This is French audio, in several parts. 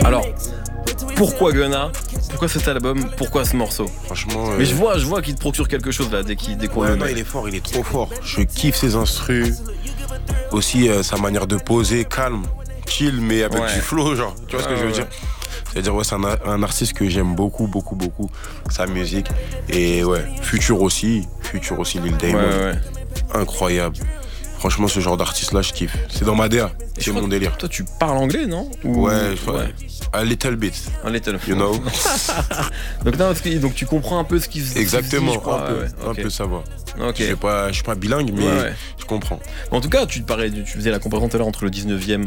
Alors, pourquoi Gunna? Pourquoi cet album? Pourquoi ce morceau? Franchement. Mais je vois qu'il te procure quelque chose là dès qu'on le non, met. il est fort, il est trop fort. Je kiffe ses instrus. Aussi sa manière de poser, calme, chill, mais avec du flow, genre. Tu vois ce que je veux dire? C'est-à-dire, c'est un artiste que j'aime beaucoup, sa musique. Et Future aussi, Lil Diamond. Incroyable. Franchement, ce genre d'artiste-là, je kiffe. C'est dans ma DA, c'est mon délire. Toi, tu parles anglais, non? Ouais. A little bit. Un little bit. You know? donc tu comprends un peu ce qui se dit. Exactement, je crois. un peu ça va. Ok. Je suis pas bilingue, mais je comprends. En tout cas, tu faisais la comparaison tout à l'heure entre le 19e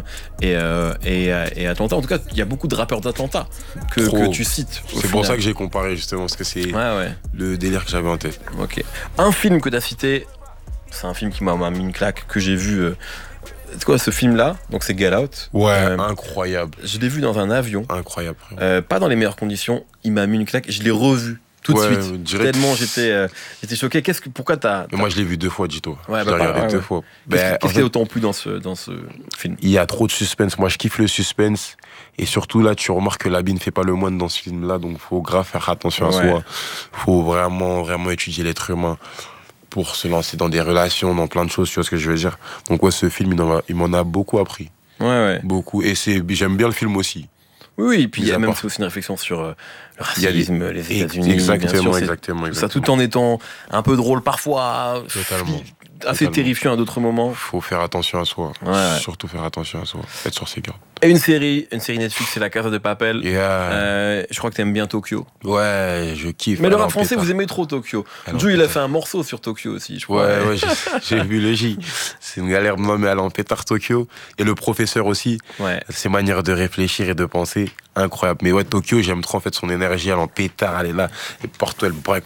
et Atlanta. En tout cas, il y a beaucoup de rappeurs d'Atlanta que tu cites. C'est pour ça que j'ai comparé, justement, parce que c'est le délire que j'avais en tête. Ok. Un film que tu as cité, c'est un film qui m'a mis une claque, que j'ai vu. C'est quoi ce film-là? Donc c'est Get Out. Ouais, incroyable. Je l'ai vu dans un avion. Incroyable. Pas dans les meilleures conditions. Il m'a mis une claque. Je l'ai revu tout de suite. Direct. Tellement j'étais choqué. Pourquoi t'as... Mais moi je l'ai vu 2 fois, Dito. Ouais, je l'ai regardé 2 fois. Qu'est-ce qui est autant plu dans ce film? Il y a trop de suspense. Moi je kiffe le suspense. Et surtout là, tu remarques que l'habit ne fait pas le moine dans ce film-là. Donc faut grave faire attention à soi. Faut vraiment étudier l'être humain pour se lancer dans des relations, dans plein de choses, tu vois ce que je veux dire. Donc ce film, il m'en a beaucoup appris. Beaucoup. Et j'aime bien le film aussi. Oui, et puis il y a même aussi une réflexion sur le racisme, les États-Unis. Exactement. Ça, tout en étant un peu drôle parfois. Totalement. Assez terrifiant à d'autres moments. Faut faire attention à soi. Surtout faire attention à soi. Être sur ses gardes. Et une série Netflix, c'est La Casa de Papel. Je crois que t'aimes bien Tokyo. Ouais, je kiffe. Mais le rap français, vous aimez trop Tokyo. Joe, il a fait un morceau sur Tokyo aussi, je crois. Ouais, j'ai vu le J. C'est une galère, moi, mais elle en pétard Tokyo. Et le professeur aussi. Ses manières de réfléchir et de penser, incroyable. Mais Tokyo, j'aime trop en fait son énergie, elle en pétard, elle est là. Et partout, elle break.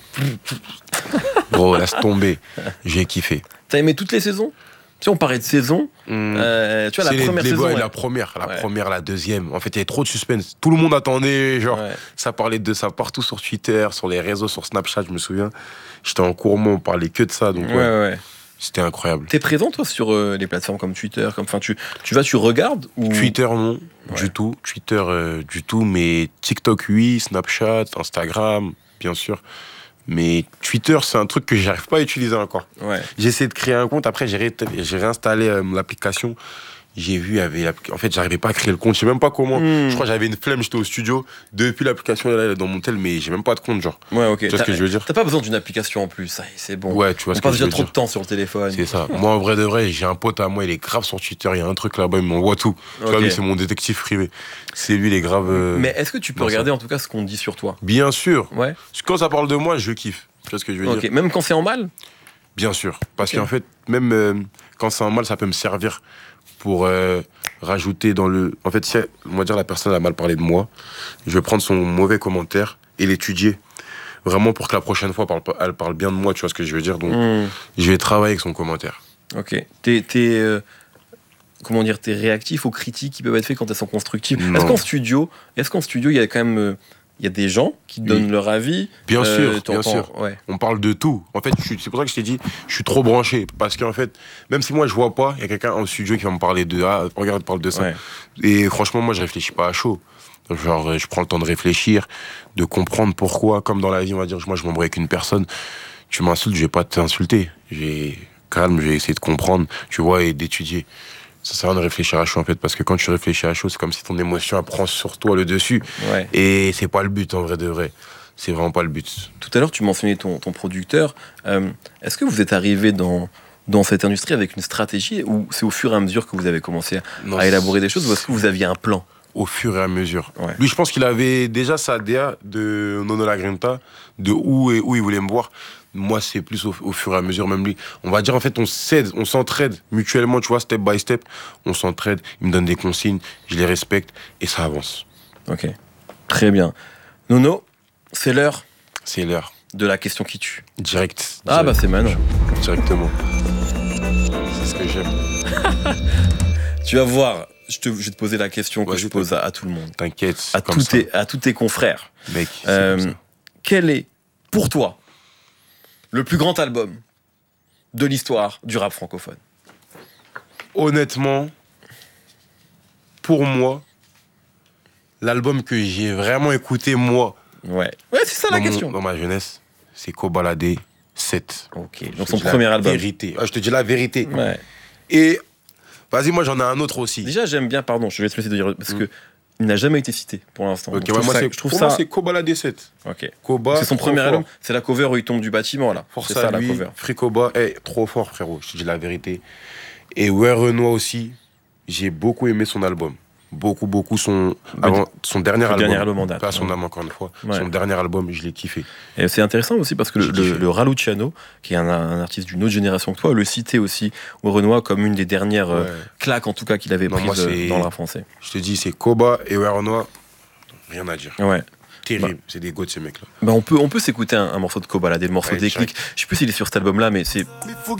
Gros, laisse tomber. J'ai kiffé. T'as aimé toutes les saisons? Si on parlait de saison, tu vois, la première saison. La première, la deuxième. En fait, il y avait trop de suspense. Tout le monde attendait, genre, ça parlait de ça partout sur Twitter, sur les réseaux, sur Snapchat, je me souviens. J'étais en cours, on parlait que de ça, donc c'était incroyable. T'es présent, toi, sur les plateformes comme Twitter, tu regardes ou... Twitter, non, du tout. Twitter, du tout, mais TikTok, oui, Snapchat, Instagram, bien sûr. Mais Twitter, c'est un truc que j'arrive pas à utiliser encore. J'ai essayé de créer un compte, après j'ai réinstallé l'application. J'ai vu, en fait, j'arrivais pas à créer le compte, je sais même pas comment. Je crois que j'avais une flemme, j'étais au studio. Depuis l'application, elle est dans mon tel, mais j'ai même pas de compte, genre. Tu vois ce que je veux dire? T'as pas besoin d'une application en plus, ça, c'est bon. Ouais, tu vois ce que je veux dire. On passe déjà trop de temps sur le téléphone. C'est ça. Moi, en vrai de vrai, j'ai un pote à moi, il est grave sur Twitter, il y a un truc là-bas, il m'envoie tout. Tu vois, lui, c'est mon détective privé. C'est lui, il est grave. Mais est-ce que tu peux regarder en tout cas ce qu'on dit sur toi? Bien sûr. Quand ça parle de moi, je kiffe. Tu vois ce que je veux dire? Même quand c'est en mal? Bien sûr. Parce qu'en fait, même quand c'est en mal, ça peut me servir pour rajouter dans le... En fait, si on va dire la personne a mal parlé de moi, je vais prendre son mauvais commentaire et l'étudier. Vraiment pour que la prochaine fois, elle parle bien de moi, tu vois ce que je veux dire. Donc, je vais travailler avec son commentaire. Ok. Comment dire, t'es réactif aux critiques qui peuvent être faites quand elles sont constructives? Est-ce qu'en studio, il y a quand même... Il y a des gens qui donnent leur avis. Bien sûr. On parle de tout. En fait, c'est pour ça que je t'ai dit, je suis trop branché. Parce qu'en fait, même si moi je vois pas, il y a quelqu'un en studio qui va me parler de regarde, parle de ça. Et franchement, moi je réfléchis pas à chaud. Genre, je prends le temps de réfléchir, de comprendre pourquoi. Comme dans la vie, on va dire, moi je m'embrouille avec une personne, tu m'insultes, je vais pas t'insulter. Calme, je vais essayer de comprendre, tu vois, et d'étudier. Ça sert à rien de réfléchir à chaud en fait, parce que quand tu réfléchis à chaud, c'est comme si ton émotion prend sur toi le dessus. Et c'est pas le but en vrai de vrai. C'est vraiment pas le but. Tout à l'heure, tu mentionnais ton producteur. Est-ce que vous êtes arrivé dans cette industrie avec une stratégie, ou c'est au fur et à mesure que vous avez commencé à élaborer des choses, ou est-ce que vous aviez un plan? Au fur et à mesure. Lui, je pense qu'il avait déjà sa DA de Nono La Grinta, de où il voulait me voir. Moi, c'est plus au fur et à mesure, même lui. On va dire, en fait, on s'entraide mutuellement, tu vois, step by step. On s'entraide, il me donne des consignes, je les respecte, et ça avance. Ok, très bien. Nono, c'est l'heure. C'est l'heure. De la question qui tue. Direct. Ah bah c'est maintenant. Directement. C'est ce que j'aime. Tu vas voir, je vais te poser la question que je pose à tout le monde. T'inquiète, à tous tes confrères. Mec, quel est, pour toi, le plus grand album de l'histoire du rap francophone? Honnêtement, pour moi, l'album que j'ai vraiment écouté, moi. Ouais, c'est ça la question. Dans ma jeunesse, c'est Kobalade 7. Ok, donc son premier album. Vérité. Je te dis la vérité. Ouais. Et, vas-y, moi j'en ai un autre aussi. Déjà, j'aime bien, pardon, je vais te laisser dire, parce que il n'a jamais été cité pour l'instant. Ok, moi, c'est Kobalade 7. Ok. Koba, c'est son premier album, c'est la cover où il tombe du bâtiment, là. Force c'est ça, à lui, la cover. Free Koba, trop fort, frérot, je te dis la vérité. Et Renoir aussi, j'ai beaucoup aimé son album. Beaucoup. Son dernier album en date. Pas son âme, encore une fois. Ouais. Son dernier album, je l'ai kiffé. Et c'est intéressant aussi parce que le Raluciano, qui est un artiste d'une autre génération que toi, le citait aussi, Renoir, comme une des dernières claques, en tout cas, qu'il avait prises dans le rap français. Je te dis, c'est Koba et Renoir, rien à dire. Ouais. Terrible, c'est des goats, ces mecs-là. On peut s'écouter un morceau de Kobalade, le morceau Déclic. Je sais plus s'il est sur cet album-là, mais c'est.